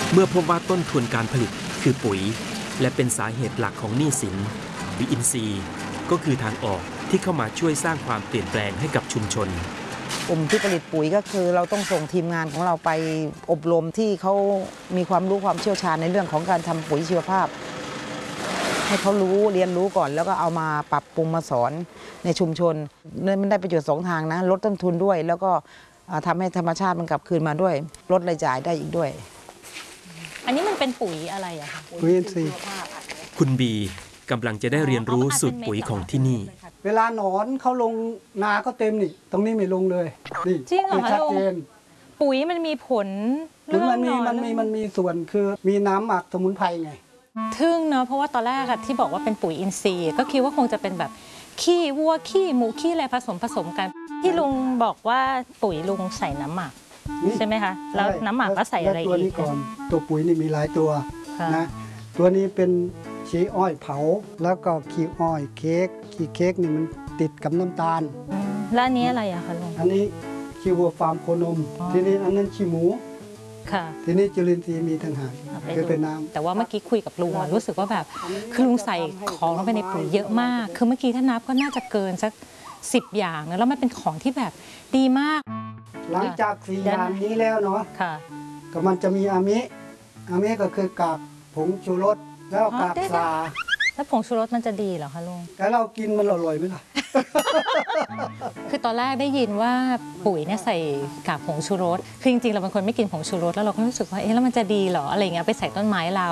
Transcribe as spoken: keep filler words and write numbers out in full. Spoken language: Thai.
เมื่อพบว่าต้นทุนการผลิตคือปุ๋ยและเป็นสาเหตุหลักของหนี้สินปุ๋ยอินทรีย์ก็คือทางออกที่เข้ามาช่วยสร้างความเปลี่ยนแปลงให้กับชุมชนกลุ่มที่ผลิตปุ๋ยก็คือเราต้องส่งทีมงานของเราไปอบรมที่เขามีความรู้ความเชี่ยวชาญในเรื่องของการทำปุ๋ยชีวภาพให้เขารู้เรียนรู้ก่อนแล้วก็เอามาปรับปรุงมาสอนในชุมชนมันได้ประโยชน์สองทางนะลดต้นทุนด้วยแล้วก็ทำให้ธรรมชาติมันกลับคืนมาด้วยลดรายจ่ายได้อีกด้วยอันนี้มันเป็นปุ๋ยอะไรอะคะปุ๋ยอินทรีย์คุณบีกำลังจะได้เรียนรู้สูตรปุ๋ยของที่นี่เวลาหนอนเขาลงนาก็เต็มนี่ตรงนี้ไม่ลงเลยนี่จริงเหรอคะชัดเจนปุ๋ยมันมีผลเรื่องมันมีมันมีมันมีส่วนคือมีน้ำหมักสมุนไพรไงทึ่งเนาะเพราะว่าตอนแรกที่บอกว่าเป็นปุ๋ยอินทรีย์ก็คิดว่าคงจะเป็นแบบขี้วัวขี้หมูขี้อะไรผสมผสมกันที่ลุงบอกว่าปุ๋ยลุงใส่น้ำหมักใช่ไหมคะแล้วน้ำหมักก็ใส่อะไรอีกตัวนี้ก่อนตัวปุ๋ยนี่มีหลายตัวนะตัวนี้เป็นขี้อ้อยเผาแล้วก็ขี้อ้อยเค้กขี้เค้กนี่มันติดกับน้ำตาลแล้วอันนี้อะไรอะคะลุงอันนี้ขี้วัวฟาร์มโคนมทีนี้อันนั้นขี้หมูค่ะทีนี้จุลินทรีย์มีทั้งหากคือเป็นน้ำแต่ว่าเมื่อกี้คุยกับลุงรู้สึกว่าแบบคือลุงใส่ของลงไปในปุ๋ยเยอะมากคือเมื่อกี้ถ้านับก็น่าจะเกินสักสิบอย่างแล้วมันเป็นของที่แบบดีมากหลังจากสี่อย่างนี้แล้วเนาะค่ะก็มันจะมีอามิอามิก็คือกากผงชูรสแล้วกากสาแล้วผงชูรสมันจะดีเหรอคะลุงแล้วเรากินมันอร่อยไหมล่ะคือตอนแรกได้ยินว่าปุ๋ยเนี่ยใส่กากผงชูรสคือจริงๆเราเป็นคนไม่กินผงชูรสแล้วเราก็รู้สึกว่าเอ๊ะแล้วมันจะดีเหรออะไรเงี้ยไปใส่ต้นไม้เรา